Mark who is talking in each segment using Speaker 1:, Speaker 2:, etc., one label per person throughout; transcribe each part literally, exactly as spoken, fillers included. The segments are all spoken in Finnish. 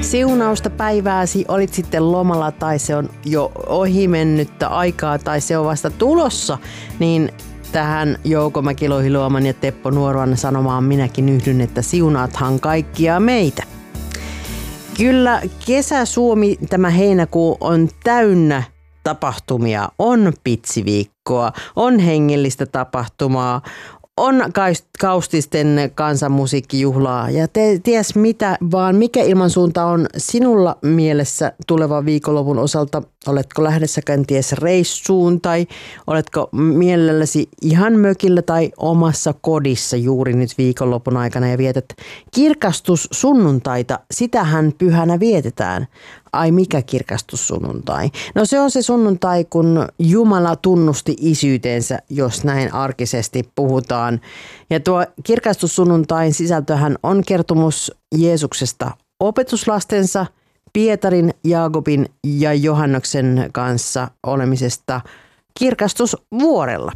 Speaker 1: Siunausta päivääsi, olit sitten lomalla tai se on jo ohimennyttä aikaa tai se on vasta tulossa, niin tähän Jouko Mäki-Lohiluoman ja Teppo Nuoruan sanomaan minäkin yhdyn, että siunaathan kaikkia meitä. Kyllä Kesä-Suomi, tämä heinäkuu on täynnä tapahtumia, on pitsiviikkoa, on hengellistä tapahtumaa, on kaustisten kansanmusiikkijuhlaa ja te, ties mitä, vaan mikä ilmansuunta on sinulla mielessä tulevan viikonlopun osalta? Oletko lähdössä kenties reissuun tai oletko mielelläsi ihan mökillä tai omassa kodissa juuri nyt viikonlopun aikana ja vietät kirkastussunnuntaita? Sitähän pyhänä vietetään. Ai mikä kirkastussunnuntai? No se on se sunnuntai, kun Jumala tunnusti isyytensä, jos näin arkisesti puhutaan. Ja tuo kirkastussunnuntain sisältöhän on kertomus Jeesuksesta opetuslastensa, Pietarin, Jaakobin ja Johannoksen kanssa olemisesta kirkastusvuorella.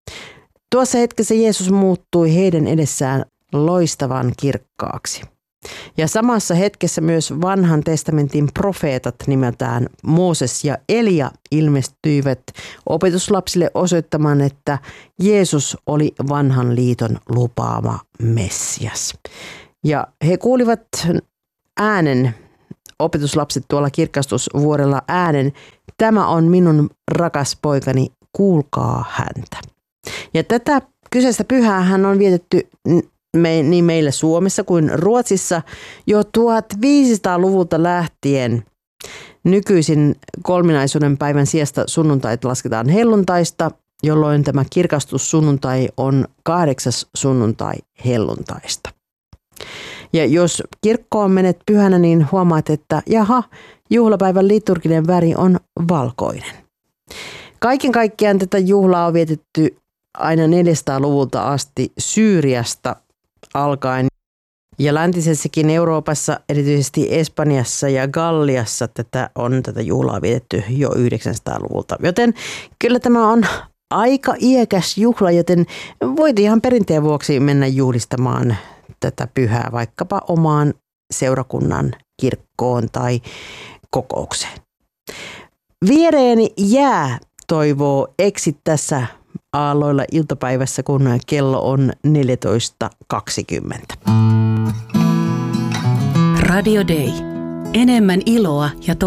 Speaker 1: Tuossa hetkessä Jeesus muuttui heidän edessään loistavan kirkkaaksi. Ja samassa hetkessä myös vanhan testamentin profeetat nimeltään Mooses ja Elia ilmestyivät opetuslapsille osoittamaan, että Jeesus oli vanhan liiton lupaama Messias. Ja he kuulivat äänen, opetuslapset tuolla kirkastusvuorella äänen, tämä on minun rakas poikani, kuulkaa häntä. Ja tätä kyseistä pyhäähän on vietetty me, niin meillä Suomessa kuin Ruotsissa jo tuhatviisisataaluvulta lähtien. Nykyisin kolminaisuuden päivän sijasta sunnuntait lasketaan helluntaista, jolloin tämä kirkastussunnuntai on kahdeksas sunnuntai helluntaista. Ja jos kirkkoon menet pyhänä, niin huomaat, että jaha, juhlapäivän liturginen väri on valkoinen. Kaiken kaikkiaan tätä juhlaa on vietetty aina neljäsataaluvulta asti Syyriasta alkaen. Ja läntisessäkin Euroopassa, erityisesti Espanjassa ja Galliassa, tätä on tätä juhlaa vietetty jo yhdeksänsataaluvulta. Joten kyllä tämä on aika iäkäs juhla, joten voit ihan perinteen vuoksi mennä juhlistamaan tätä pyhää vaikkapa omaan seurakunnan kirkkoon tai kokoukseen. Viereeni jää, toivoo Exit tässä aalloilla iltapäivässä, kun kello on neljätoista kaksikymmentä.
Speaker 2: Radio Day. Enemmän iloa ja